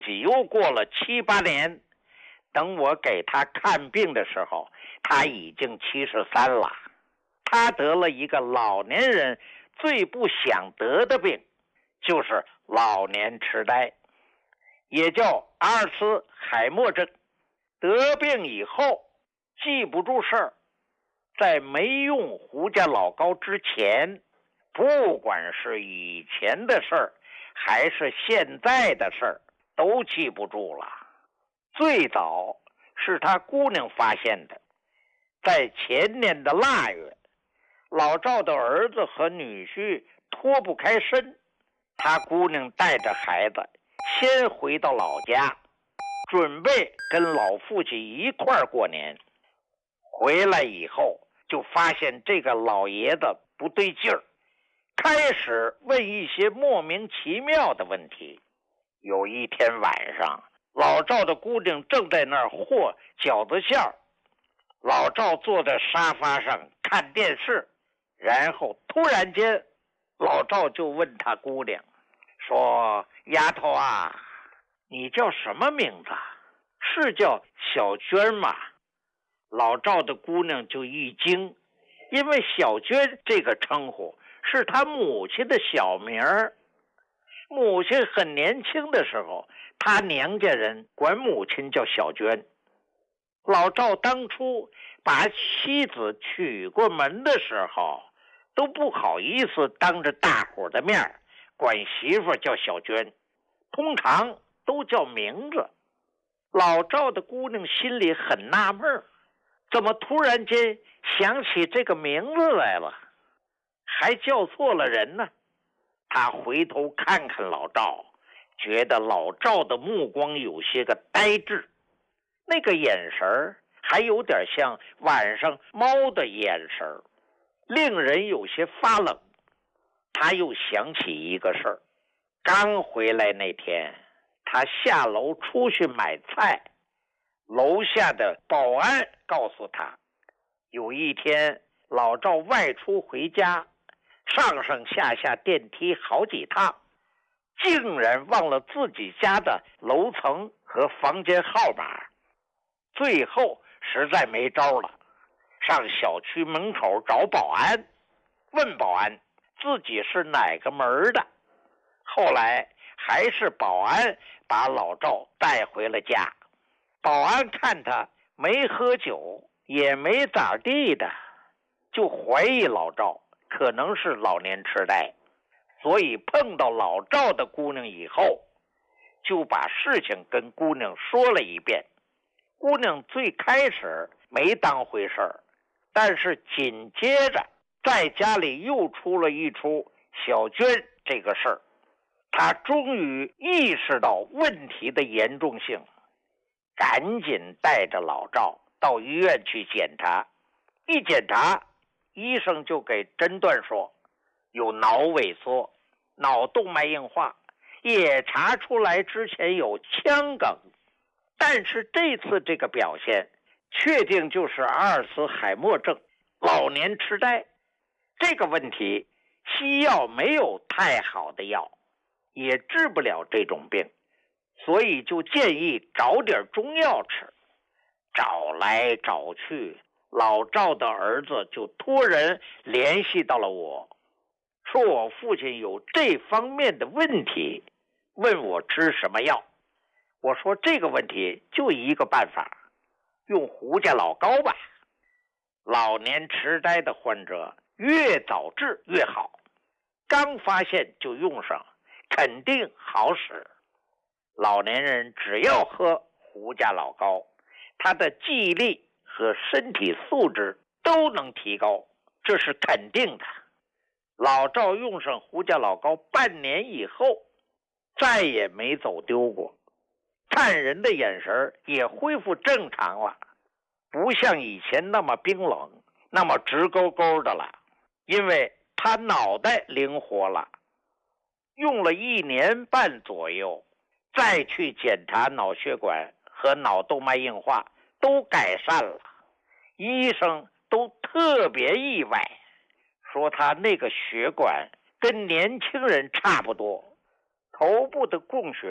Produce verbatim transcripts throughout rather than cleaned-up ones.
又过了七八年，等我给他看病的时候，他已经七十三了。他得了一个老年人最不想得的病，就是老年痴呆，也叫阿尔茨海默症。得病以后记不住事儿，在没用胡家老膏之前，不管是以前的事儿还是现在的事儿都记不住了。最早是他姑娘发现的，在前年的腊月，老赵的儿子和女婿脱不开身，他姑娘带着孩子先回到老家，准备跟老父亲一块儿过年。回来以后就发现这个老爷子不对劲儿，开始问一些莫名其妙的问题。有一天晚上，老赵的姑娘正在那儿和饺子馅儿，老赵坐在沙发上看电视，然后突然间老赵就问他姑娘说：丫头啊，你叫什么名字？是叫小娟吗？老赵的姑娘就一惊，因为小娟这个称呼是他母亲的小名儿。母亲很年轻的时候，他娘家人管母亲叫小娟。老赵当初把妻子娶过门的时候，都不好意思当着大伙的面管媳妇叫小娟，通常都叫名字。老赵的姑娘心里很纳闷，怎么突然间想起这个名字来了，还叫错了人呢？他回头看看老赵，觉得老赵的目光有些个呆滞，那个眼神还有点像晚上猫的眼神，令人有些发冷。他又想起一个事儿，刚回来那天，他下楼出去买菜，楼下的保安告诉他，有一天老赵外出回家，上上下下电梯好几趟，竟然忘了自己家的楼层和房间号码。最后实在没招了，上小区门口找保安，问保安自己是哪个门的。后来还是保安把老赵带回了家。保安看他没喝酒，也没咋地的，就怀疑老赵可能是老年痴呆，所以碰到老赵的姑娘以后，就把事情跟姑娘说了一遍。姑娘最开始没当回事儿，但是紧接着在家里又出了一出小娟这个事儿，她终于意识到问题的严重性，赶紧带着老赵到医院去检查。一检查，医生就给诊断说有脑萎缩、脑动脉硬化，也查出来之前有腔梗。但是这次这个表现确定就是阿尔茨海默症，老年痴呆。这个问题西药没有太好的药，也治不了这种病，所以就建议找点中药吃。找来找去，老赵的儿子就托人联系到了我，说我父亲有这方面的问题，问我吃什么药。我说这个问题就一个办法，用胡家老膏吧。老年痴呆的患者越早治越好，刚发现就用上，肯定好使。老年人只要喝胡家老膏，他的记忆力和身体素质都能提高，这是肯定的。老赵用上胡家老膏半年以后，再也没走丢过，看人的眼神也恢复正常了，不像以前那么冰冷，那么直勾勾的了，因为他脑袋灵活了。用了一年半左右，再去检查脑血管和脑动脉硬化都改善了，医生都特别意外，说他那个血管跟年轻人差不多，头部的供血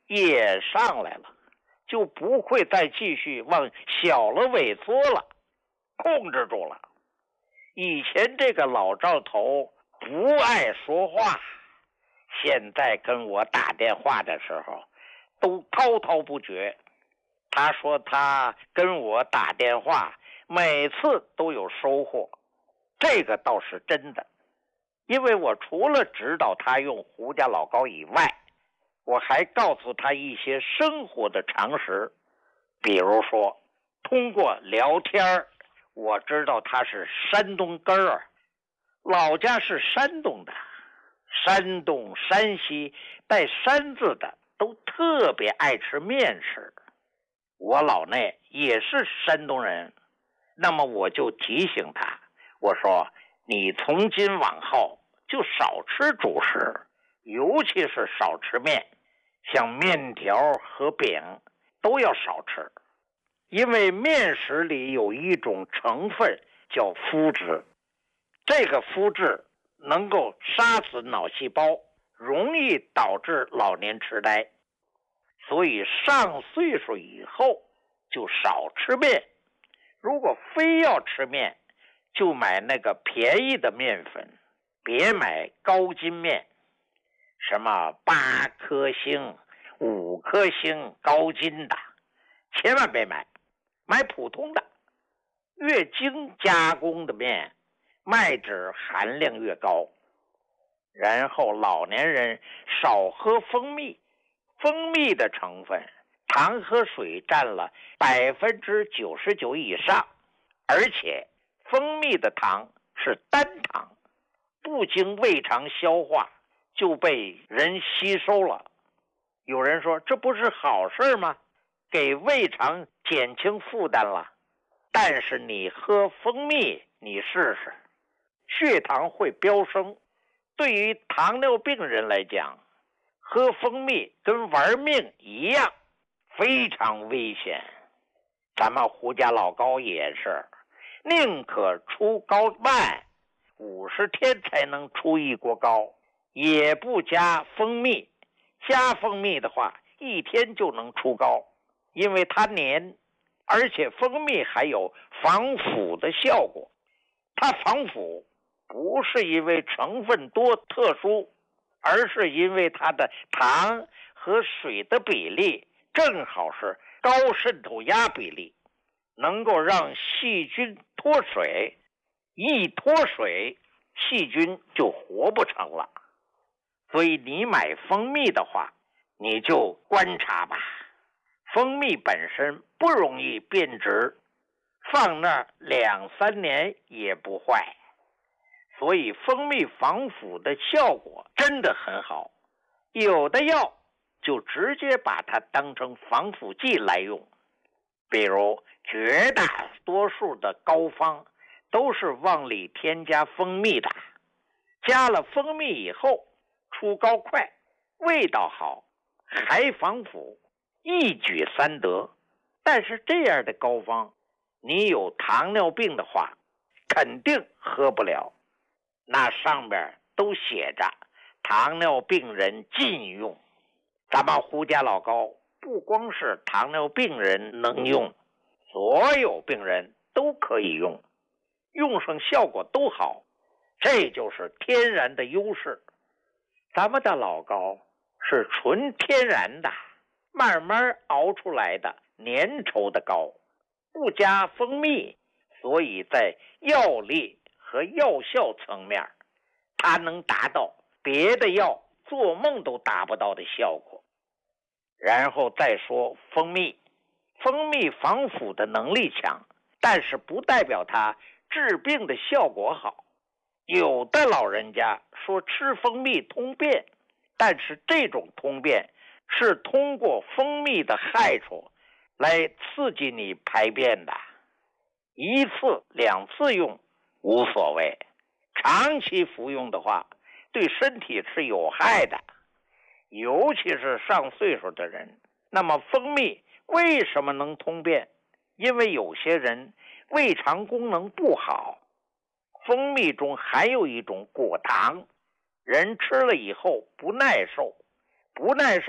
也上来了，就不会再继续往小了萎缩了，控制住了。以前这个老赵头不爱说话，现在跟我打电话的时候都滔滔不绝。他说他跟我打电话每次都有收获，这个倒是真的。因为我除了指导他用胡家老高以外，我还告诉他一些生活的常识。比如说通过聊天我知道他是山东根儿，老家是山东的，山东山西带山字的都特别爱吃面食。我老内也是山东人，那么我就提醒他，我说你从今往后就少吃主食，尤其是少吃面，像面条和饼都要少吃。因为面食里有一种成分叫麸质，这个麸质能够杀死脑细胞，容易导致老年痴呆。所以上岁数以后就少吃面，如果非要吃面，就买那个便宜的面粉，别买高筋面，什么八颗星、五颗星高筋的，千万别买，买普通的。越精加工的面，麦质含量越高。然后老年人少喝蜂蜜，蜂蜜的成分糖和水占了百分之九十九以上，而且蜂蜜的糖是单糖，不经胃肠消化就被人吸收了。有人说这不是好事吗？给胃肠减轻负担了。但是你喝蜂蜜，你试试，血糖会飙升。对于糖尿病人来讲，喝蜂蜜跟玩命一样，非常危险。咱们胡家老高也是，宁可出高慢，五十天才能出一锅糕，也不加蜂蜜。加蜂蜜的话，一天就能出糕，因为它黏，而且蜂蜜还有防腐的效果。它防腐不是因为成分多特殊，而是因为它的糖和水的比例正好是高渗透压比例，能够让细菌脱水，一脱水细菌就活不成了。所以你买蜂蜜的话，你就观察吧，蜂蜜本身不容易变质，放那两三年也不坏，所以蜂蜜防腐的效果真的很好。有的药就直接把它当成防腐剂来用，比如绝大多数的膏方都是往里添加蜂蜜的，加了蜂蜜以后出膏快，味道好，还防腐，一举三得。但是这样的膏方，你有糖尿病的话肯定喝不了，那上边都写着糖尿病人禁用。咱们胡家老高不光是糖尿病人能用，所有病人都可以用，用上效果都好，这就是天然的优势。咱们的老高是纯天然的，慢慢熬出来的粘稠的膏，不加蜂蜜，所以在药力和药效层面，它能达到别的药做梦都达不到的效果。然后再说蜂蜜，蜂蜜防腐的能力强，但是不代表它治病的效果好。有的老人家说吃蜂蜜通便，但是这种通便是通过蜂蜜的害处来刺激你排便的，一次两次用无所谓，长期服用的话对身体是有害的，尤其是上岁数的人。那么蜂蜜为什么能通便？因为有些人胃肠功能不好，蜂蜜中含有一种果糖，人吃了以后不耐受，不耐受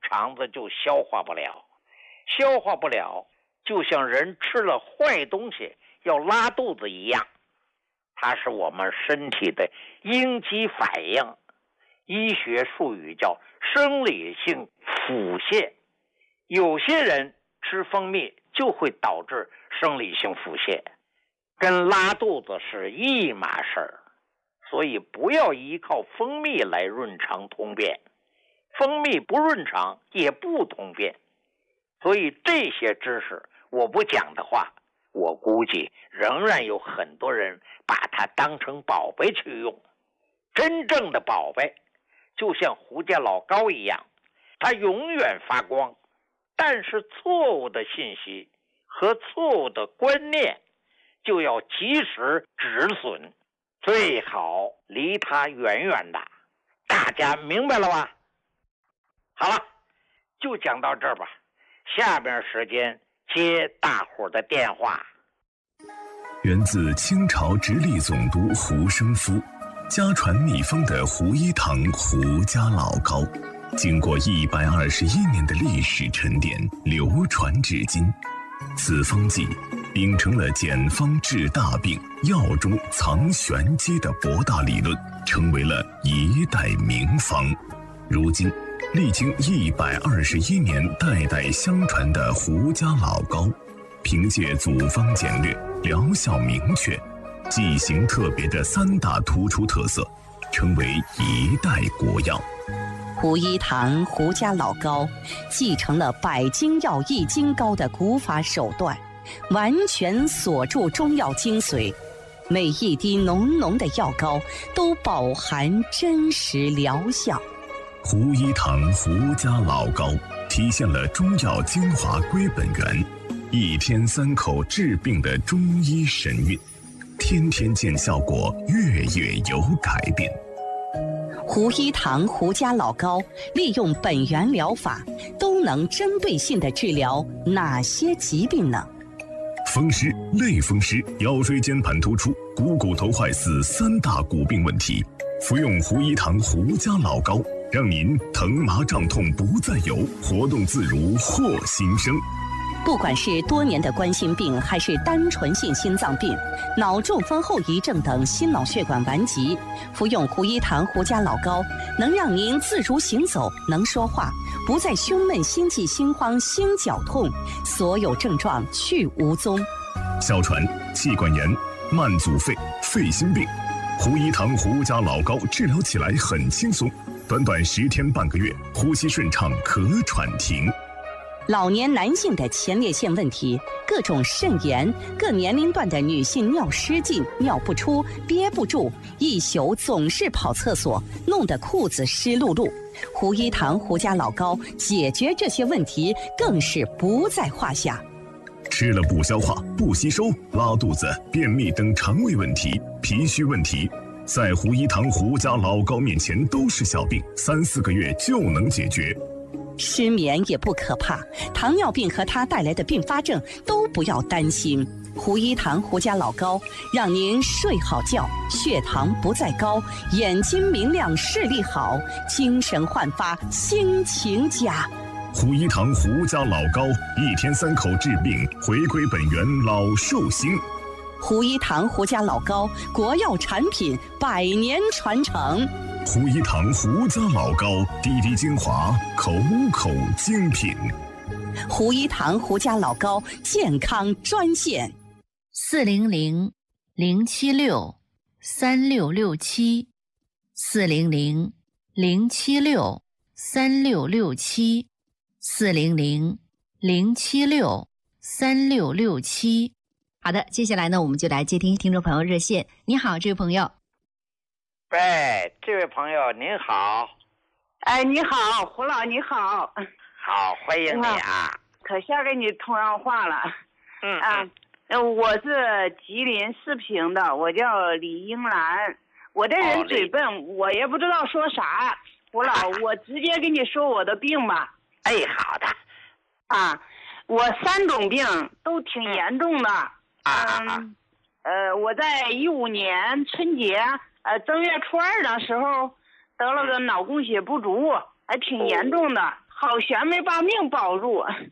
肠子就消化不了，消化不了就像人吃了坏东西要拉肚子一样，它是我们身体的应激反应，医学术语叫生理性腹泻。有些人吃蜂蜜就会导致生理性腹泻，跟拉肚子是一码事儿，所以不要依靠蜂蜜来润肠通便，蜂蜜不润肠也不通便。所以这些知识我不讲的话，我估计仍然有很多人把它当成宝贝去用。真正的宝贝就像胡家老高一样，它永远发光，但是错误的信息和错误的观念就要及时止损，最好离它远远的。大家明白了吧？好了，就讲到这儿吧，下边时间接大伙的电话。 源自清朝直隶总督胡生夫，家传秘方的胡一堂胡家老膏，经过一百二十一年的历史沉淀，流传至今。此方剂秉承了简方治大病、药中藏玄机的博大理论，成为了一代名方。如今历经一百二十一年代代相传的胡家老膏，凭借组方简略、疗效明确、剂型特别的三大突出特色，成为一代国药。 胡一堂胡家老膏继承了百金药益精膏的古法手段，完全锁住中药精髓，每一滴浓浓的药膏都饱含真实疗效。 胡一堂胡家老膏体现了中药精华归本源，一天三口治病的中医神韵，天天见效果，月月有改变。 胡一堂胡家老膏利用本源疗法，都能针对性地治疗哪些疾病呢？ 风湿、类风湿、腰椎间盘突出、股骨头坏死三大骨病问题，服用胡一堂胡家老膏，让您疼麻胀痛不再有，活动自如获新生。 不管是多年的冠心病，还是单纯性心脏病、脑中风后遗症等心脑血管顽疾，服用胡一堂胡家老膏，能让您自如行走，能说话，不再胸闷、心悸、心慌、心绞痛，所有症状去无踪。 哮喘、气管炎、慢阻肺、肺心病，胡一堂胡家老膏治疗起来很轻松，短短十天半个月，呼吸顺畅，咳喘停。 老年男性的前列腺问题、各种肾炎，各年龄段的女性尿失禁、尿不出、憋不住，一宿总是跑厕所，弄得裤子湿漉漉。胡一堂胡家老膏解决这些问题更是不在话下。 吃了不消化、不吸收、拉肚子、便秘等肠胃问题、脾虚问题，在胡一堂胡家老膏面前都是小病，三四个月就能解决。 失眠也不可怕，糖尿病和它带来的并发症都不要担心。胡一堂胡家老膏让您睡好觉，血糖不再高，眼睛明亮，视力好，精神焕发，心情佳。 胡一堂胡家老膏，一天三口治病，回归本源，老寿星。 胡一堂胡家老膏，国药产品，百年传承。 胡一堂胡家老膏，滴滴精华，口口精品。 胡一堂胡家老膏健康专线： 四零零零七六三六六七，四零零零七六三六六七，四零零零七六三六六七。好的，接下来呢，我们就来接听听众朋友热线。你好，这位朋友。 喂，这位朋友您好。 哎，你好，胡老，你好。 好，欢迎你啊。 可下跟你通上话了。 嗯啊，我是吉林四平的，我叫李英兰。我这人嘴笨，哦、我也不知道说啥。胡老，我直接跟你说我的病吧。 哎，好的。 啊，我三种病都挺严重的。 嗯。 嗯呃，我在一五年春节。呃，正月初二的时候得了个脑供血不足，还挺严重的。 好悬没把命保住。